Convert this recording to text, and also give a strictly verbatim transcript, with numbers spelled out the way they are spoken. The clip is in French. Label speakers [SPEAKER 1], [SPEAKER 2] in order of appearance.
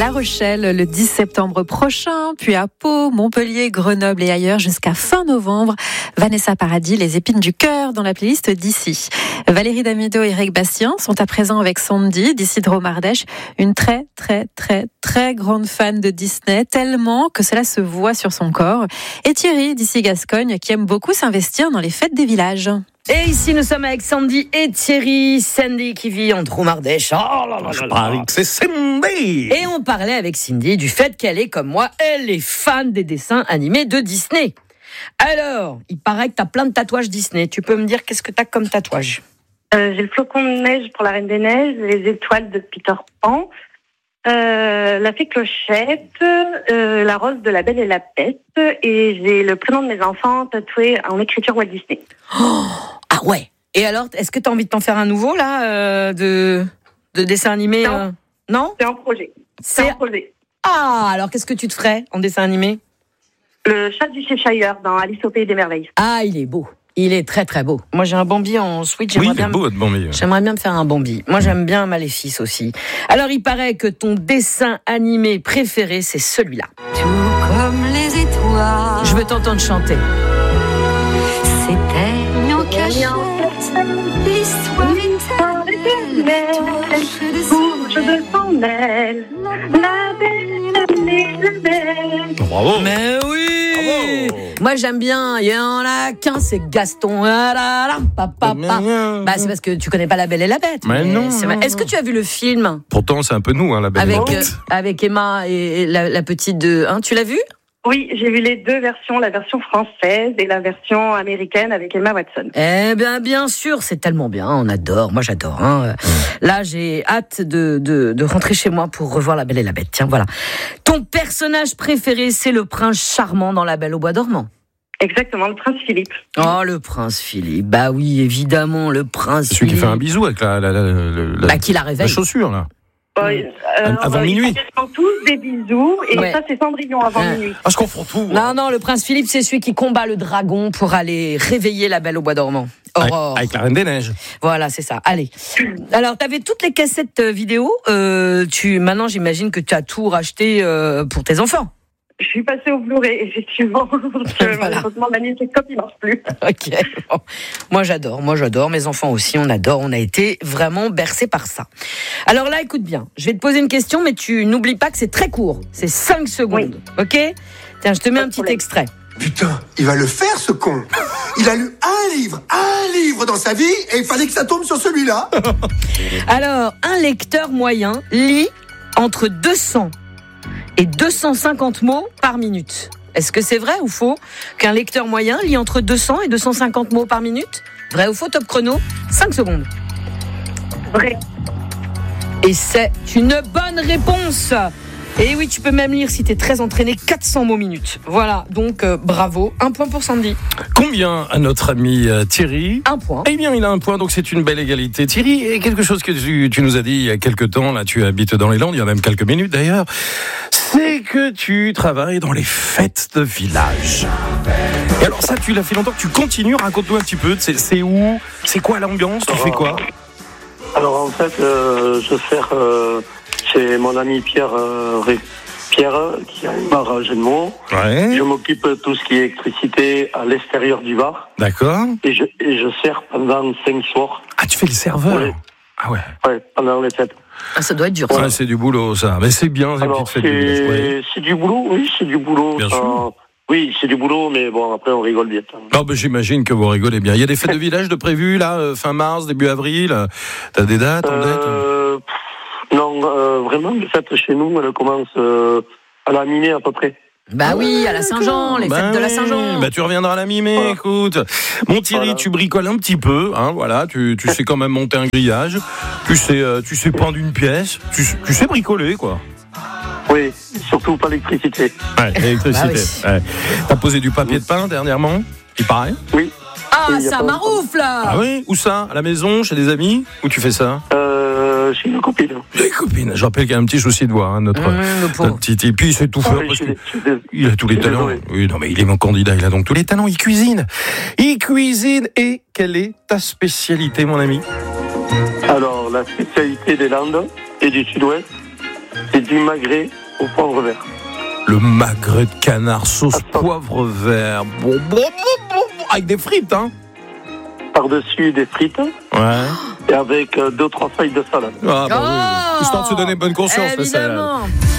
[SPEAKER 1] La Rochelle le dix septembre prochain, puis à Pau, Montpellier, Grenoble et ailleurs jusqu'à fin novembre. Vanessa Paradis, les épines du cœur dans la playlist d'ici. Valérie Damido et Eric Bastien sont à présent avec Sandy d'ici Dromardèche, une très très très très grande fan de Disney, tellement que cela se voit sur son corps. Et Thierry d'ici Gascogne qui aime beaucoup s'investir dans les fêtes des villages.
[SPEAKER 2] Et ici, nous sommes avec Sandy et Thierry. Sandy qui vit en Dromardèche. Oh là là là là.
[SPEAKER 3] C'est Sandy.
[SPEAKER 2] Et on parlait avec Cindy du fait qu'elle est, comme moi, elle est fan des dessins animés de Disney. Alors, il paraît que tu as plein de tatouages Disney. Tu peux me dire qu'est-ce que tu as comme tatouage ?
[SPEAKER 4] euh, J'ai le flocon de neige pour la Reine des Neiges, les étoiles de Peter Pan, euh, la fée Clochette, euh, la rose de la Belle et la Bête, et j'ai le prénom de mes enfants tatoué en écriture Walt Disney.
[SPEAKER 2] Oh, ah ouais. Et alors, est-ce que tu as envie de t'en faire un nouveau, là, euh, de, de dessin animé
[SPEAKER 4] Non.
[SPEAKER 2] euh... Non ?
[SPEAKER 4] C'est en projet. C'est,
[SPEAKER 2] C'est
[SPEAKER 4] en projet.
[SPEAKER 2] Ah, alors qu'est-ce que tu te ferais en dessin animé ?
[SPEAKER 4] Le chat du Cheshire dans Alice au Pays des Merveilles.
[SPEAKER 2] Ah, il est beau. Il est très très beau. Moi, j'ai un Bambi en Switch.
[SPEAKER 3] Oui,
[SPEAKER 2] J'aimerais
[SPEAKER 3] il est
[SPEAKER 2] bien
[SPEAKER 3] beau, votre Bambi.
[SPEAKER 2] J'aimerais bien me faire un Bambi. Moi, j'aime bien Maléfice aussi. Alors, il paraît que ton dessin animé préféré, c'est celui-là.
[SPEAKER 5] Tout comme les étoiles.
[SPEAKER 2] Je veux t'entendre chanter.
[SPEAKER 5] C'était en cachette. L'histoire éternelle.
[SPEAKER 4] Bouge de son aile, la belle, la belle, la belle.
[SPEAKER 3] Bravo.
[SPEAKER 2] Mais oui.
[SPEAKER 3] Bravo.
[SPEAKER 2] Moi, j'aime bien. Il y en a qu'un, c'est Gaston. Ah là là, pa, pa, pa. Bah, c'est parce que tu connais pas La Belle et la Bête.
[SPEAKER 3] Mais non,
[SPEAKER 2] c'est...
[SPEAKER 3] non,
[SPEAKER 2] Est-ce que tu as vu le film
[SPEAKER 3] Pourtant, c'est un peu nous, hein, la Belle et la
[SPEAKER 2] avec, euh,
[SPEAKER 3] Bête.
[SPEAKER 2] avec Emma et la, la petite de. Hein, tu l'as vu?
[SPEAKER 4] Oui, j'ai vu les deux versions, la version française et la version américaine avec Emma Watson.
[SPEAKER 2] Eh bien, bien sûr, c'est tellement bien, on adore, moi j'adore. Hein. Là, j'ai hâte de, de, de rentrer chez moi pour revoir La Belle et la Bête. Tiens, voilà. Ton personnage préféré, c'est le prince charmant dans La Belle au bois dormant.
[SPEAKER 4] Exactement, le prince Philippe.
[SPEAKER 2] Oh, le prince Philippe. Bah oui, évidemment, le prince
[SPEAKER 3] C'est celui
[SPEAKER 2] Philippe.
[SPEAKER 3] qui fait un bisou avec la, la, la, la, la,
[SPEAKER 2] Bah, qui la réveille.
[SPEAKER 3] la chaussure, là.
[SPEAKER 4] Euh,
[SPEAKER 3] Avant
[SPEAKER 4] euh,
[SPEAKER 3] minuit.
[SPEAKER 4] Ils font tous des bisous et
[SPEAKER 2] Ouais.
[SPEAKER 4] ça c'est Cendrillon avant
[SPEAKER 2] Ouais.
[SPEAKER 4] minuit.
[SPEAKER 3] Ah, je confonds tout.
[SPEAKER 2] Non, non, le prince Philippe, c'est celui qui combat le dragon pour aller réveiller la Belle au bois dormant.
[SPEAKER 3] Avec,
[SPEAKER 2] Aurore.
[SPEAKER 3] avec la Reine des Neiges.
[SPEAKER 2] Voilà, c'est ça. Allez. Alors, t'avais toutes les cassettes euh, vidéo. Euh, tu, maintenant, j'imagine que tu as tout racheté euh, pour tes enfants.
[SPEAKER 4] Je suis passée au Blu-ray, effectivement. Parce que
[SPEAKER 2] Voilà.
[SPEAKER 4] malheureusement, ma magnétoscope, il marche plus.
[SPEAKER 2] Ok. Bon. Moi, j'adore. Moi, j'adore. Mes enfants aussi, on adore. On a été vraiment bercés par ça. Alors là, écoute bien. Je vais te poser une question, mais tu n'oublies pas que c'est très court. C'est cinq secondes. Ok ? Tiens, je te mets
[SPEAKER 4] Pas
[SPEAKER 2] un
[SPEAKER 4] de
[SPEAKER 2] petit
[SPEAKER 4] problème.
[SPEAKER 2] extrait.
[SPEAKER 6] Putain, il va le faire ce con. Il a lu un livre, un livre dans sa vie et il fallait que ça tombe sur celui-là.
[SPEAKER 2] Alors, un lecteur moyen lit entre deux cents et deux cent cinquante mots par minute. Est-ce que c'est vrai ou faux qu'un lecteur moyen lit entre deux cents et deux cent cinquante mots par minute ? Vrai ou faux, top chrono ? cinq secondes.
[SPEAKER 4] Vrai.
[SPEAKER 2] Et c'est une bonne réponse. Et oui, tu peux même lire, si t'es très entraîné, quatre cents mots minute. Voilà, donc euh, bravo. Un point pour Sandy.
[SPEAKER 3] Combien à notre ami euh, Thierry ?
[SPEAKER 2] Un point.
[SPEAKER 3] Eh bien, il a un point, donc c'est une belle égalité. Thierry, et quelque chose que tu, tu nous as dit il y a quelques temps, là, tu habites dans les Landes, il y a même quelques minutes d'ailleurs, c'est que tu travailles dans les fêtes de village. Et alors ça, tu l'as fait longtemps, tu continues, raconte-nous un petit peu, c'est, c'est où ? C'est quoi l'ambiance ? Tu fais quoi ?
[SPEAKER 7] Alors en fait, euh, je sers euh, chez mon ami Pierre, euh, Ré- Pierre qui a une barre à Genemo.
[SPEAKER 3] Ouais,
[SPEAKER 7] Je m'occupe de tout ce qui est électricité à l'extérieur du bar
[SPEAKER 3] d'accord.
[SPEAKER 7] et je, et je sers pendant cinq soirs,
[SPEAKER 3] Ah, tu fais le serveur ?
[SPEAKER 7] Oui.
[SPEAKER 3] Ah ouais.
[SPEAKER 7] ouais, pendant les fêtes.
[SPEAKER 2] Ah, ça doit être dur.
[SPEAKER 3] Ouais,
[SPEAKER 2] Ça.
[SPEAKER 3] c'est du boulot ça, mais c'est bien, ces
[SPEAKER 7] Alors
[SPEAKER 3] petites fêtes de village.
[SPEAKER 7] c'est,
[SPEAKER 3] Ouais.
[SPEAKER 7] c'est du boulot, oui, c'est du boulot.
[SPEAKER 3] Bien
[SPEAKER 7] ça-
[SPEAKER 3] sûr.
[SPEAKER 7] Oui, c'est du boulot, mais bon, après on rigole bien.
[SPEAKER 3] Ah ben j'imagine que vous rigolez bien. Il y a des fêtes de village de prévues là, euh, fin mars, début avril. euh, T'as des dates en tête ?
[SPEAKER 7] Euh, pff, non, euh, vraiment, les fêtes chez nous, elles commencent euh, à la mi-mai à peu près.
[SPEAKER 2] Bah oui, à la Saint-Jean, les
[SPEAKER 3] Bah
[SPEAKER 2] fêtes de la
[SPEAKER 3] oui,
[SPEAKER 2] Saint-Jean.
[SPEAKER 3] Bah tu reviendras à la mi-mai,
[SPEAKER 7] Voilà.
[SPEAKER 3] écoute. Mon Thierry,
[SPEAKER 7] Voilà.
[SPEAKER 3] tu bricoles un petit peu, hein, voilà. Tu, tu sais quand même monter un grillage. Tu sais, euh, tu sais peindre une pièce. Tu, tu sais bricoler, quoi.
[SPEAKER 7] Oui, surtout pas l'électricité.
[SPEAKER 3] Ouais, l'électricité.
[SPEAKER 2] Bah
[SPEAKER 3] Ouais. T'as posé du papier de peint dernièrement, il paraît.
[SPEAKER 7] Oui.
[SPEAKER 2] Ah,
[SPEAKER 7] Oui, y a
[SPEAKER 2] ça
[SPEAKER 7] pas
[SPEAKER 2] maroufle là.
[SPEAKER 3] Ah oui, où ça ? À la maison, chez des amis ? Où tu fais ça ?
[SPEAKER 7] Euh, chez une copine.
[SPEAKER 3] Les copines. Je rappelle qu'il y a un petit souci de voix, hein, notre,
[SPEAKER 2] Mmh, le pauvre.
[SPEAKER 3] notre petit. Et puis c'est tout
[SPEAKER 7] Ah
[SPEAKER 3] fort
[SPEAKER 7] oui,
[SPEAKER 3] parce
[SPEAKER 7] je
[SPEAKER 3] que
[SPEAKER 7] suis- je suis dés-
[SPEAKER 3] il a tous les
[SPEAKER 7] je suis
[SPEAKER 3] talents.
[SPEAKER 7] désolé.
[SPEAKER 3] Oui, non mais il est mon candidat, il a donc tous les talents. Il cuisine. Il cuisine. Et quelle est ta spécialité, mon ami ?
[SPEAKER 7] Alors, la spécialité des Landes et du Sud-Ouest, C'est du magret au poivre vert.
[SPEAKER 3] Le magret de canard sauce poivre vert. Bon, bon, bon, bon, bon, avec des frites, hein.
[SPEAKER 7] Par-dessus des frites.
[SPEAKER 3] Ouais.
[SPEAKER 7] Et avec euh, deux ou trois feuilles de salade.
[SPEAKER 3] Ah, bah, oui. Histoire de se donner bonne conscience, la salade.
[SPEAKER 2] Évidemment.